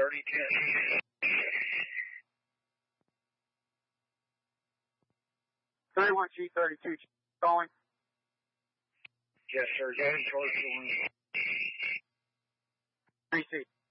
3010. 31G32 calling. Yes, sir. Getting towards the wind. 3C.